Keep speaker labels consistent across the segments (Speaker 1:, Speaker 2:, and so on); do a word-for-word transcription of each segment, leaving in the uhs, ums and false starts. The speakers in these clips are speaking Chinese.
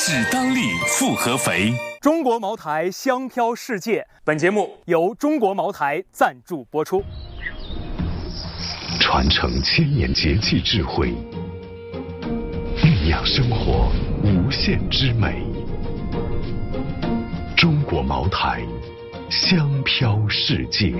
Speaker 1: 只当力复合肥。
Speaker 2: 中国茅台香飘世界，本节目由中国茅台赞助播出。
Speaker 3: 传承千年节气智慧，酝酿生活无限之美。中国茅台，香飘世界。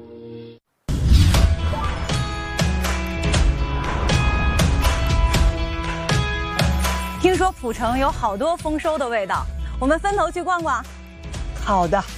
Speaker 4: 听说蒲城有好多丰收的味道，我们分头去逛逛。
Speaker 5: 好的。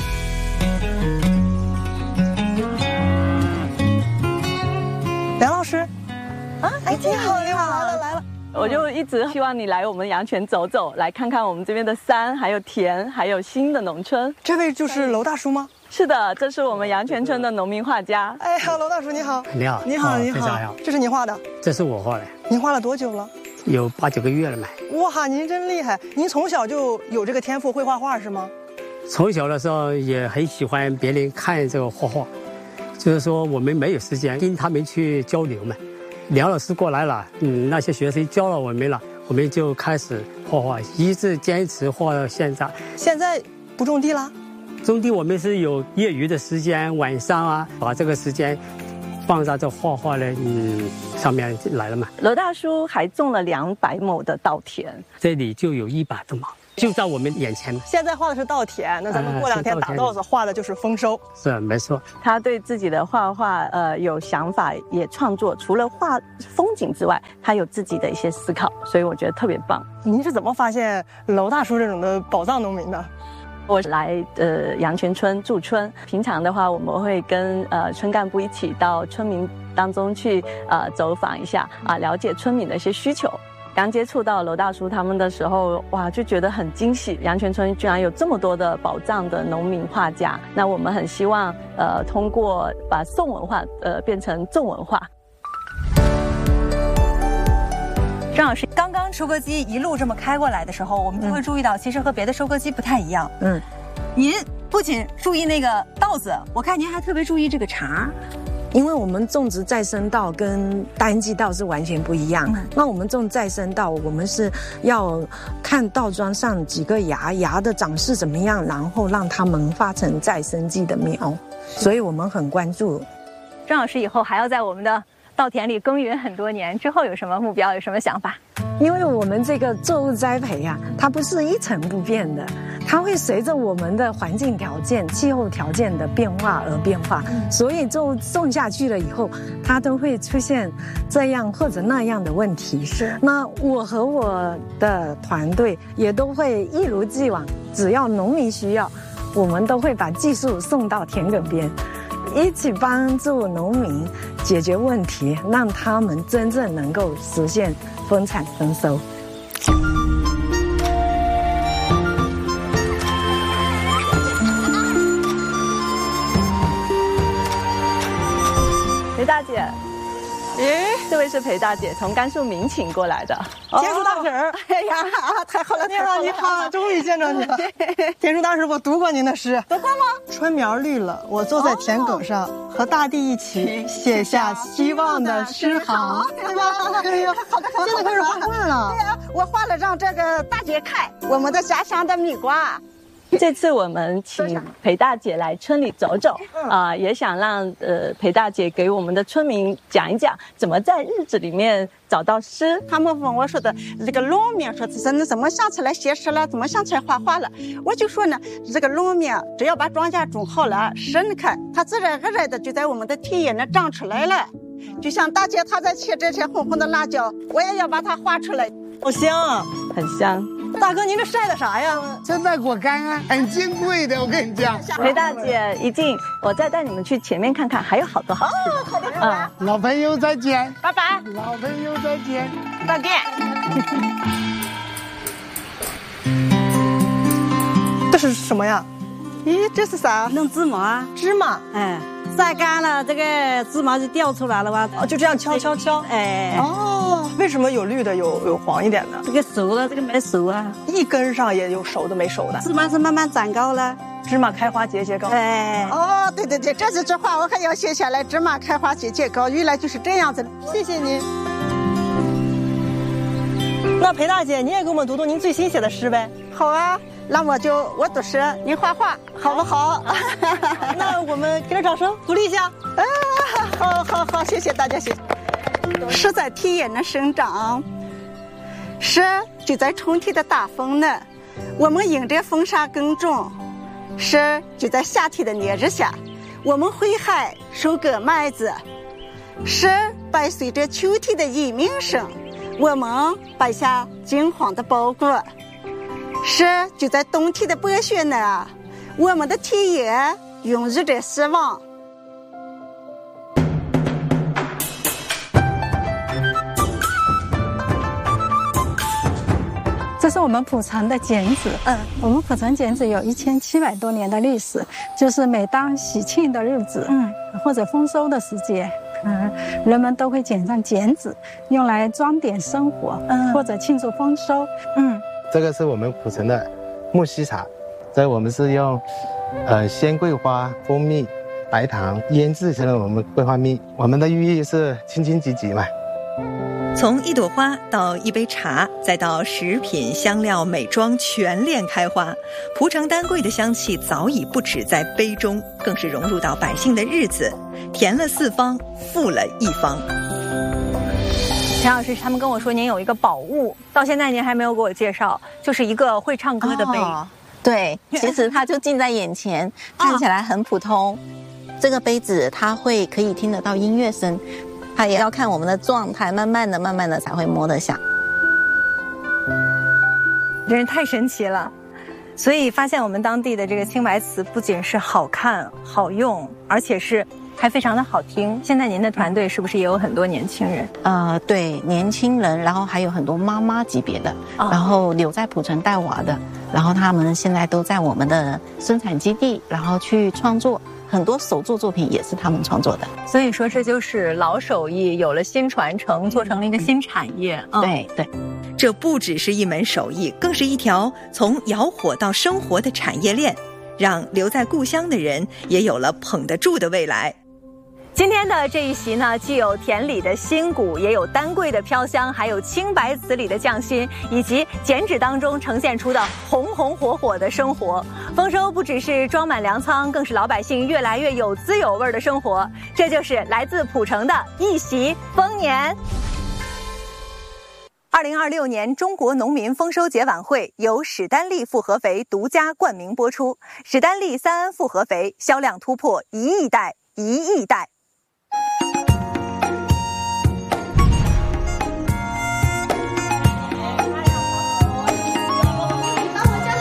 Speaker 5: 梁老师，啊，哎，你好，你好，来了来了。
Speaker 6: 我就一直希望你来我们阳泉走走，来看看我们这边的山，还有田，还有新的农村。
Speaker 5: 这位就是娄大叔吗？
Speaker 6: 是的，这是我们阳泉村的农民画家。
Speaker 5: 哎呀，娄大叔你好。
Speaker 7: 你好，
Speaker 5: 你好，你好。这是你画的？
Speaker 7: 这是我画的。
Speaker 5: 您画了多久了？
Speaker 7: 有八九个月了嘛。
Speaker 5: 哇，您真厉害！您从小就有这个天赋，会画画是吗？
Speaker 7: 从小的时候也很喜欢别人看这个画画，就是说我们没有时间跟他们去交流嘛。梁老师过来了，嗯，那些学生教了我们了，我们就开始画画，一直坚持画到现在。
Speaker 5: 现在不种地啦？
Speaker 7: 种地我们是有业余的时间，晚上啊，把这个时间放在这画画的嗯上面来了嘛。
Speaker 6: 娄大叔还种了两百亩的稻田，
Speaker 7: 这里就有一百多亩，就在我们眼前。
Speaker 5: 现在画的是稻田，那咱们过两天打稻子画的就是丰收。
Speaker 7: 是没错。
Speaker 6: 他对自己的画画呃有想法，也创作。除了画风景之外，他有自己的一些思考，所以我觉得特别棒。
Speaker 5: 您是怎么发现娄大叔这种的宝藏农民的？
Speaker 6: 我来呃阳泉村驻村，平常的话我们会跟呃村干部一起到村民当中去呃走访一下啊，了解村民的一些需求。刚接触到娄大叔他们的时候，哇，就觉得很惊喜，阳泉村居然有这么多的宝藏的农民画家。那我们很希望呃通过把宋文化呃变成重文化。
Speaker 4: 张老师，刚刚收割机一路这么开过来的时候，我们就会注意到，其实和别的收割机不太一样。嗯，您不仅注意那个稻子，我看您还特别注意这个茬。
Speaker 8: 因为我们种植再生稻跟单季稻是完全不一样。嗯、那我们种再生稻，我们是要看稻桩上几个芽，芽的长势怎么样，然后让它萌发成再生季的苗，所以我们很关注。
Speaker 4: 张老师以后还要在我们的稻田里耕耘很多年，之后有什么目标，有什么想法？
Speaker 8: 因为我们这个作物栽培啊，它不是一成不变的，它会随着我们的环境条件、气候条件的变化而变化，嗯、所以就种下去了以后，它都会出现这样或者那样的问题。是，那我和我的团队也都会一如既往，只要农民需要，我们都会把技术送到田埂边，一起帮助农民解决问题，让他们真正能够实现丰产丰收。
Speaker 6: 裴大姐，诶，这位是裴大姐，从甘肃民请过来的。
Speaker 5: 田叔大婶儿，
Speaker 6: 哎呀，太好了！
Speaker 5: 你好，你好，终于见着你了。田叔大婶，我读过您的诗，
Speaker 4: 读过吗？
Speaker 5: 春苗绿了，我坐在田埂上，和大地一起写下希望的诗行，对吧？哎呀，现在开始画画了。
Speaker 9: 对呀，我画了让这个大姐看我们的家乡的蜜瓜。
Speaker 6: 这次我们请裴大姐来村里走走，啊、呃，也想让呃裴大姐给我们的村民讲一讲，怎么在日子里面找到诗。
Speaker 9: 他们问我说的这个农民，说是你怎么想起来写诗了，怎么想起来画画了？我就说呢，这个农民只要把庄稼种好了，神看它自然而然的就在我们的田野呢长出来了。就像大姐她在切这些红红的辣椒，我也要把它画出来。
Speaker 5: 好香啊，
Speaker 6: 很香。
Speaker 5: 大哥，您这晒的啥呀？
Speaker 10: 这卖果干啊，很金贵的，我跟你讲。
Speaker 6: 裴大姐一进，我再带你们去前面看看，还有好多好吃的。
Speaker 9: 哦，好的，好的。
Speaker 10: 啊，老朋友再见，
Speaker 9: 拜拜。
Speaker 10: 老朋友再见，
Speaker 9: 再见。
Speaker 5: 这是什么呀？
Speaker 9: 咦，这是啥？
Speaker 11: 弄芝麻。
Speaker 5: 芝麻，
Speaker 11: 哎，晒干了，这个芝麻就掉出来了吧？
Speaker 5: 哦，就这样敲敲敲。
Speaker 11: 哎。
Speaker 5: 哦，为什么有绿的，有有黄一点的？
Speaker 11: 这个熟了，这个没熟啊。
Speaker 5: 一根上也有熟的没熟的。
Speaker 11: 芝麻是慢慢长高了。
Speaker 5: 芝麻开花节节高。
Speaker 9: 哎。哦，对对对，这几句话我还要写下来。芝麻开花节节高，原来就是这样子的。
Speaker 5: 谢谢您。那那裴大姐，你也给我们读读您最新写的诗呗？
Speaker 9: 好啊，那我就我读诗，您画画，好不好？
Speaker 5: 那我们给点掌声鼓励一下。
Speaker 9: 啊，好好好，谢谢大家，谢谢。诗在田野呢生长，诗就在春天的大风呢，我们迎着风沙耕种；诗就在夏天的烈日下，我们挥海收割麦子；诗伴随着秋天的蝉鸣声，我们摆下金黄的包裹；诗就在冬天的剥削呢，我们的田野孕育着希望。
Speaker 11: 这是我们蒲城的剪纸，嗯，我们蒲城剪纸有一千七百多年的历史，就是每当喜庆的日子，嗯，或者丰收的时节，嗯，人们都会剪上剪纸，用来装点生活，嗯，或者庆祝丰收，嗯。
Speaker 12: 这个是我们蒲城的木樨茶，这我们是用，呃，鲜桂花、蜂蜜、白糖腌制成了我们桂花蜜，我们的寓意是清清吉吉嘛。
Speaker 13: 从一朵花到一杯茶，再到食品、香料、美妆全链开花，蒲城丹桂的香气早已不止在杯中，更是融入到百姓的日子，甜了四方，富了一方。
Speaker 4: 陈老师他们跟我说您有一个宝物，到现在您还没有给我介绍，就是一个会唱歌的杯。
Speaker 14: 哦、对，其实它就近在眼前，看起来很普通。这个杯子它会可以听得到音乐声。它也要看我们的状态，慢慢的、慢慢的才会摸得响。
Speaker 4: 真是太神奇了！所以发现我们当地的这个青白瓷不仅是好看、好用，而且是还非常的好听。现在您的团队是不是也有很多年轻人？
Speaker 14: 呃，对，年轻人，然后还有很多妈妈级别的，哦、然后留在蒲城带娃的，然后他们现在都在我们的生产基地，然后去创作。很多手作作品也是他们创作的，
Speaker 4: 所以说这就是老手艺有了新传承，做成了一个新产业。
Speaker 14: 嗯、对对，
Speaker 13: 这不只是一门手艺，更是一条从窑火到生活的产业链，让留在故乡的人也有了捧得住的未来。
Speaker 4: 今天的这一席呢，既有田里的新谷，也有丹桂的飘香，还有青白瓷里的匠心，以及剪纸当中呈现出的红红火火的生活。丰收不只是装满粮仓，更是老百姓越来越有滋有味的生活。这就是来自蒲城的一席丰年。二零二六年中国农民丰收节晚会由史丹利复合肥独家冠名播出，史丹利三安复合肥销量突破一亿袋，一亿袋。